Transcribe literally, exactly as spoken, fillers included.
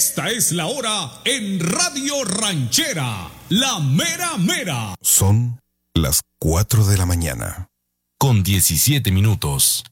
Esta es la hora en Radio Ranchera, la mera mera. Son las cuatro de la mañana. Con diecisiete minutos.